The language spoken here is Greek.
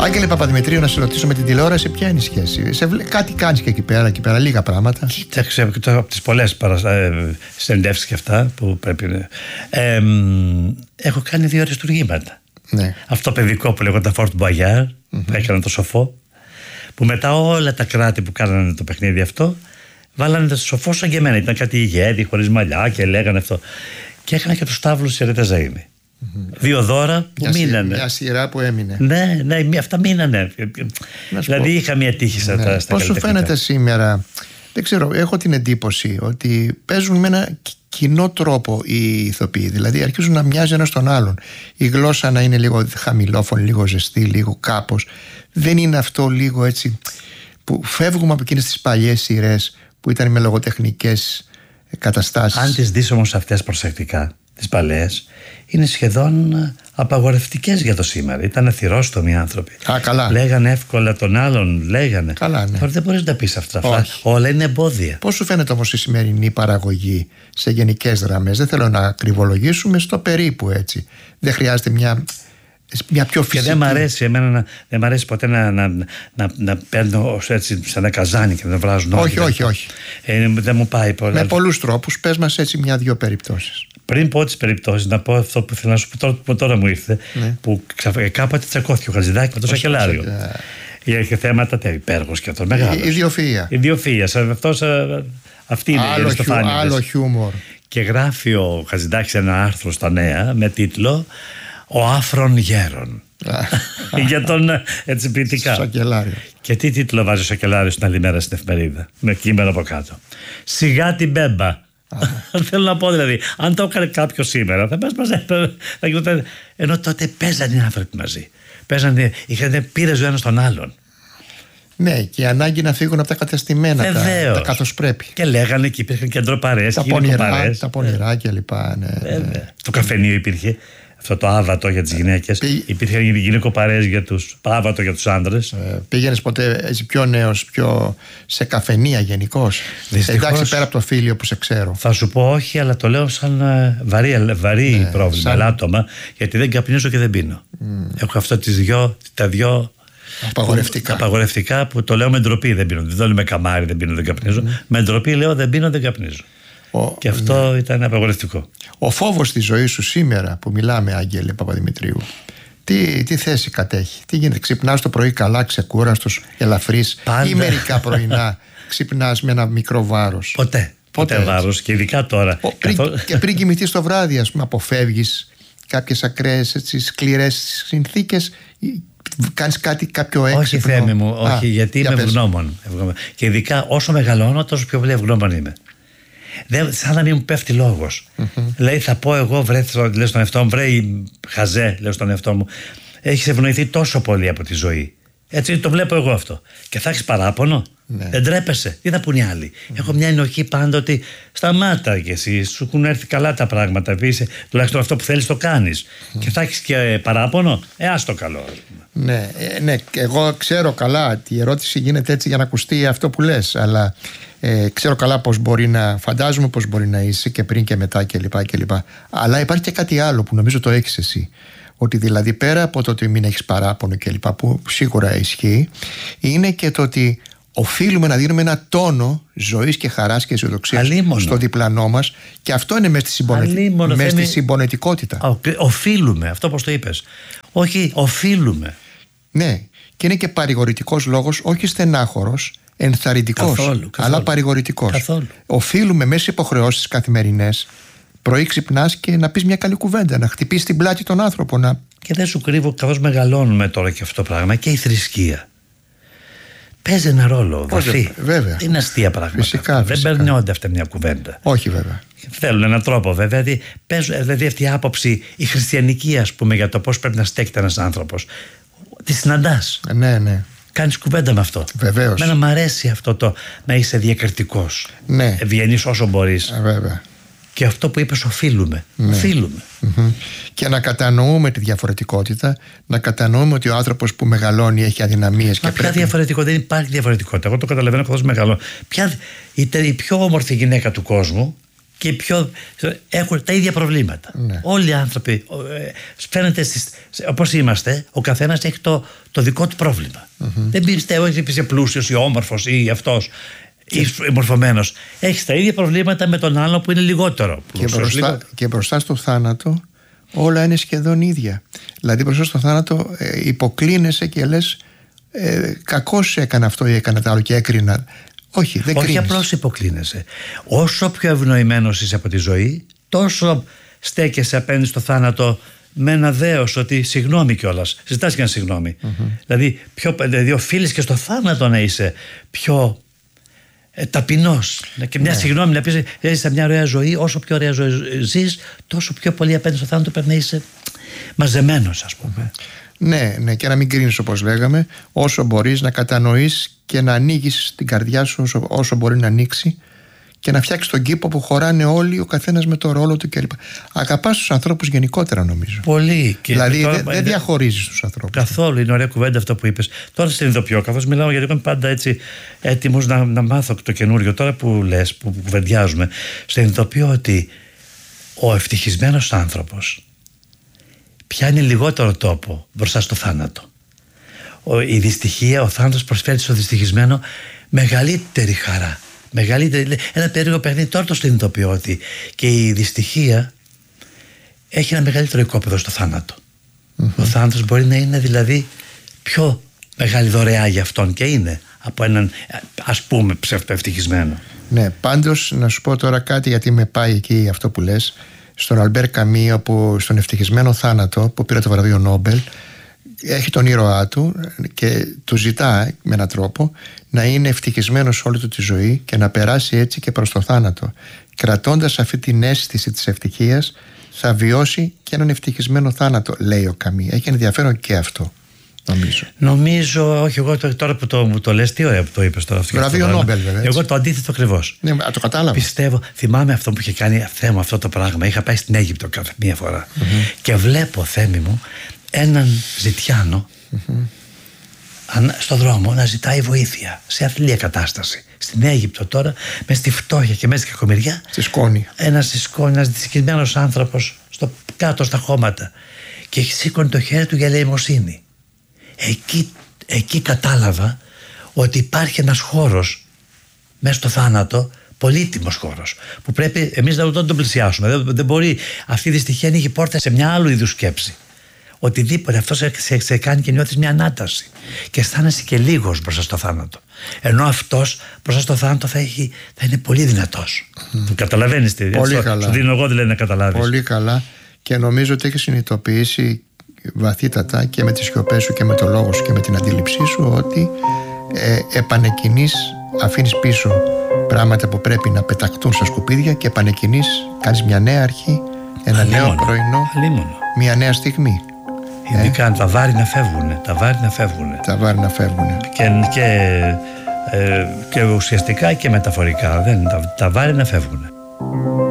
Άγγελε Παπαδημητρίου, να σε ρωτήσω, με την τηλεόραση ποια είναι η σχέση? Κάτι κάνεις και εκεί πέρα, λίγα πράγματα. Κοίταξε, από τις πολλές συνεντεύξεις και αυτά που πρέπει να... έχω κάνει 2 αριστουργήματα. Ναι. Αυτό παιδικό που λέγονταν Fort Boyard, που έκανα το Σοφό, που μετά όλα τα κράτη που κάνανε το παιχνίδι αυτό βάλανε το Σοφό σαν και εμένα. Ήταν κάτι ηγέτη, χωρίς μαλλιά και λέγανε αυτό. Και έκανα και του Σταύλους τη Ρέτα Ζαΐνη. 2 δώρα που μείνανε. Μια σειρά που έμεινε. Ναι, αυτά μείνανε. Δηλαδή είχα μια τύχη στα καλλιτεχνικά. Πώς σου φαίνεται σήμερα? Δεν ξέρω, έχω την εντύπωση ότι παίζουν με ένα κοινό τρόπο οι ηθοποιοί. Δηλαδή αρχίζουν να μοιάζουν ένας τον άλλον. Η γλώσσα να είναι λίγο χαμηλόφωνη, λίγο ζεστή, λίγο κάπως. Δεν είναι αυτό λίγο έτσι που φεύγουμε από εκείνες τις παλιές σειρές που ήταν με λογοτεχνικές καταστάσεις? Αν τις δεις όμως αυτές προσεκτικά, τις παλαιές, είναι σχεδόν απαγορευτικές για το σήμερα. Ήταν αθυρόστομοι άνθρωποι. Καλά. Λέγανε εύκολα τον άλλον, λέγανε. Καλά, ναι. Τώρα δεν μπορείς να τα πεις αυτά. Όλα είναι εμπόδια. Πώς σου φαίνεται όμως η σημερινή παραγωγή σε γενικές γραμμές? Δεν θέλω να ακριβολογήσουμε, στο περίπου έτσι. Δεν χρειάζεται μια πιο φυσική? Και δεν μ' αρέσει εμένα δεν μ' αρέσει ποτέ να παίρνω έτσι σαν ένα καζάνι και να βράζουν όλοι. Όχι. Δεν μου πάει πολλά. Με πολλούς τρόπους, πες μας έτσι 1-2 περιπτώσεις. Πριν πω τις περιπτώσεις, να πω αυτό που θέλω να σου πω τώρα μου ήρθε, ναι. Που κάποτε τσακώθηκε ο Χατζηδάκης με το Σακελάριο. Είχε θέματα υπέργος και αυτό. Ιδιοφυΐα. Αυτή είναι η Αριστοφάνη. Άλλο χιούμορ. Και γράφει ο Χατζηδάκης ένα άρθρο στα Νέα με τίτλο «Ο άφρον γέρον». Για τον έτσι ποιητικά. Σακελάριο. Και τι τίτλο βάζει ο Σακελάριος την άλλη μέρα στην εφημερίδα, με κείμενο από κάτω? «Σιγά την μπέμπα». Θέλω να πω δηλαδή, αν το έκανε κάποιο σήμερα θα γινόταν. Ενώ τότε παίζανε οι άνθρωποι μαζί. Πήρε ο ένας τον άλλον. Ναι, και η ανάγκη να φύγουν από τα κατεστημένα, τα καθώς πρέπει. Και λέγανε και υπήρχαν κεντροπαρές, τα πονηρά και λοιπά. Ναι. Το καφενείο υπήρχε. Αυτό το άβατο για τις γυναίκες. Υπήρχε γυναικοπαρέες για τους άβατο για τους άντρες. Πήγαινες ποτέ έτσι πιο νέος, σε καφενεία γενικώς? Εντάξει, πέρα από το φίλιο που σε ξέρω. Θα σου πω όχι, αλλά το λέω σαν βαρύ πρόβλημα, λάτωμα, γιατί δεν καπνίζω και δεν πίνω. Έχω αυτό τα δυο απαγορευτικά που το λέω με ντροπή. Δεν πίνω. Δεν το λέω με καμάρι, δεν πίνω, δεν καπνίζω. Με ντροπή λέω δεν πίνω, δεν καπνίζω. Και αυτό ήταν απαγορευτικό. Ο φόβος στη ζωή σου σήμερα που μιλάμε, Άγγελε Παπαδημητρίου, τι θέση κατέχει? Τι γίνεται? Ξυπνάς το πρωί καλά, ξεκούραστος, ελαφρύς, ή μερικά πρωινά ξυπνάς με ένα μικρό βάρος? Ποτέ βάρος, και ειδικά τώρα. Και πριν κοιμηθείς το βράδυ, ας πούμε, αποφεύγεις κάποιες ακραίες σκληρές συνθήκες? Κάνεις κάποιο έξυπνο? Όχι, Θέμη μου, όχι, γιατί είμαι ευγνώμων. Και ειδικά όσο μεγαλώνω, τόσο πιο πολύ ευγνώμων είμαι. Σαν να μην μου πέφτει λόγος. Δηλαδή θα πω εγώ, λέω στον εαυτό μου, χαζέ, λέω στον εαυτό μου, έχεις ευνοηθεί τόσο πολύ από τη ζωή. Έτσι το βλέπω εγώ αυτό. Και θα έχεις παράπονο? Δεν τρέπεσαι? Τι θα πουν οι άλλοι? Έχω μια ενοχή πάντα ότι σταμάτα κι εσύ, σου έχουν έρθει καλά τα πράγματα. Τουλάχιστον αυτό που θέλεις το κάνεις. Και θα έχεις και παράπονο? Ας το καλό. Ναι, εγώ ξέρω καλά ότι η ερώτηση γίνεται έτσι για να ακουστεί αυτό που λες, αλλά ξέρω καλά πώς μπορεί φαντάζομαι πώς μπορεί να είσαι και πριν και μετά κλπ. Αλλά υπάρχει και κάτι άλλο που νομίζω το έχεις εσύ. Ότι δηλαδή πέρα από το ότι μην έχεις παράπονο κλπ, που σίγουρα ισχύει, είναι και το ότι οφείλουμε να δίνουμε ένα τόνο ζωής και χαράς και αισιοδοξίας στο διπλανό μας, και αυτό είναι μέσα στη συμπονετικότητα. Οφείλουμε, αυτό πώς το είπες. Όχι, οφείλουμε. Ναι, και είναι και παρηγορητικός λόγος, όχι στενάχωρος, ενθαρρυντικός, αλλά παρηγορητικός. Οφείλουμε μέσα σε υποχρεώσεις καθημερινές, πρωί ξυπνάς και να πεις μια καλή κουβέντα, να χτυπήσεις την πλάτη των άνθρωπων. Και δεν σου κρύβω, καθώς μεγαλώνουμε τώρα και αυτό το πράγμα, και η θρησκεία παίζει ένα ρόλο βαθύ. Βέβαια. Είναι αστεία πράγματα. Φυσικά. Δεν περνιόνται αυτά μια κουβέντα. Όχι, βέβαια. Θέλουν έναν τρόπο, βέβαια. Δηλαδή αυτή η άποψη, η χριστιανική, ας πούμε, για το πώς πρέπει να στέκεται ένας άνθρωπος, τη συναντάς. Ναι. Κάνεις κουβέντα με αυτό. Βεβαίως. Μένα μ' αρέσει αυτό το να είσαι διακριτικός. Ναι. Βγαίνεις όσο μπορείς. Βέβαια. Και αυτό που είπες, οφείλουμε. Ναι. Οφείλουμε. Και να κατανοούμε τη διαφορετικότητα, να κατανοούμε ότι ο άνθρωπος που μεγαλώνει έχει αδυναμίες. Μα ποια διαφορετικότητα? Δεν υπάρχει διαφορετικότητα. Εγώ το καταλαβαίνω καθώς μεγαλώνω. Η πιο όμορφη γυναίκα του κόσμου, και έχουν τα ίδια προβλήματα. Ναι. Όλοι οι άνθρωποι φαίνεται όπως είμαστε, ο καθένας έχει το δικό του πρόβλημα. Δεν πιστεύω ότι είσαι πλούσιος ή όμορφος ή αυτός ή μορφωμένος. Έχεις τα ίδια προβλήματα με τον άλλο που είναι λιγότερο πλούσιος. Και μπροστά στο θάνατο όλα είναι σχεδόν ίδια. Δηλαδή μπροστά στο θάνατο υποκλίνεσαι και λες κακώς έκανε αυτό ή έκανε το άλλο και έκρινα. Όχι, δεν κρίνεις. Όχι απλώς υποκλίνεσαι. Όσο πιο ευνοημένος είσαι από τη ζωή, τόσο στέκεσαι απέναντι στο θάνατο με ένα δέος ότι συγγνώμη κιόλας. Ζητάς και ένα συγγνώμη. Δηλαδή οφείλεις και στο θάνατο να είσαι πιο ταπεινός. Και μια συγγνώμη να πεις ζεις μια ωραία ζωή. Όσο πιο ωραία ζωή ζεις, τόσο πιο πολύ απέναντι στο θάνατο πρέπει να είσαι μαζεμένος, ας πούμε. Ναι, και να μην κρίνεις όπως λέγαμε, όσο μπορείς να κατανοείς και να ανοίγεις την καρδιά σου όσο μπορεί να ανοίξει και να φτιάξεις τον κήπο που χωράνε όλοι, ο καθένας με το ρόλο του κλπ. Αγαπάς τους ανθρώπους γενικότερα, νομίζω. Πολύ. Δηλαδή δεν διαχωρίζεις τους ανθρώπους. Καθόλου. Είναι ωραία κουβέντα αυτό που είπες. Τώρα συνειδητοποιώ, καθώς μιλάω, γιατί είμαι πάντα έτσι έτοιμος να μάθω το καινούριο. Τώρα που λες, που κουβεντιάζουμε, συνειδητοποιώ ότι ο ευτυχισμένος άνθρωπος πιάνει λιγότερο τόπο μπροστά στο θάνατο. Η δυστυχία, ο θάνατος προσφέρει στο δυστυχισμένο μεγαλύτερη χαρά. Ένα περίεργο παιχνίδι. Τώρα το συνειδητοποιώ ότι και η δυστυχία έχει ένα μεγαλύτερο οικόπεδο στο θάνατο. Ο θάνατος μπορεί να είναι δηλαδή πιο μεγάλη δωρεά για αυτόν, και είναι, από έναν ας πούμε ψευτοευτυχισμένο. Ναι, πάντως να σου πω τώρα κάτι, γιατί με πάει εκεί αυτό που λες. Στον Αλμπέρ Καμί, όπου στον ευτυχισμένο θάνατο, που πήρε το βραβείο Νόμπελ, έχει τον ήρωά του και του ζητά με έναν τρόπο να είναι ευτυχισμένος όλη του τη ζωή και να περάσει έτσι και προς το θάνατο. Κρατώντας αυτή την αίσθηση της ευτυχίας, θα βιώσει και έναν ευτυχισμένο θάνατο, λέει ο Καμί. Έχει ενδιαφέρον και αυτό, νομίζω. Όχι, εγώ τώρα που μου το λες, τι ωραία που το είπες τώρα. Βραβείο Νόμπελ, βέβαια. Εγώ το αντίθετο ακριβώς. Ναι, το κατάλαβα. Πιστεύω, θυμάμαι αυτό που είχε κάνει θέμα αυτό το πράγμα. Είχα πάει στην Αίγυπτο μία φορά και βλέπω, Θέμη μου, έναν ζητιάνο στο δρόμο να ζητάει βοήθεια σε αθλία κατάσταση. Στην Αίγυπτο τώρα, μες στη φτώχεια και μέσα στη κακομοιριά. Στη σκόνη. Ένας δυστυχισμένος άνθρωπος κάτω στα χώματα. Και σήκωνε το χέρι του για ελεημοσύνη. Εκεί κατάλαβα ότι υπάρχει ένας χώρος μέσα στο θάνατο, πολύτιμος χώρος, που πρέπει εμείς να τον πλησιάσουμε. Δεν μπορεί αυτή η δυστυχία να έχει πόρτα σε μια άλλου είδους σκέψη. Οτιδήποτε αυτό σε κάνει και νιώθεις μια ανάταση και αισθάνεσαι και λίγος μπροστά στο θάνατο. Ενώ αυτός μπροστά στο θάνατο θα είναι πολύ δυνατός. Το καταλαβαίνεις τι. Πολύ καλά. Σου δίνω εγώ δηλαδή να καταλάβεις. Πολύ καλά, και νομίζω ότι έχεις συνειδητοποιήσει βαθύτατα και με τις σιωπές σου και με το λόγο σου και με την αντίληψή σου ότι επανεκκινείς, αφήνεις πίσω πράγματα που πρέπει να πεταχτούν στα σκουπίδια και επανεκκινείς, κάνεις μια νέα αρχή, ένα νέο πρωινό, μια νέα στιγμή. Ειδικά τα βάρη να φεύγουν. Τα βάρη να φεύγουν. Και ουσιαστικά και μεταφορικά. Τα βάρη να φεύγουν.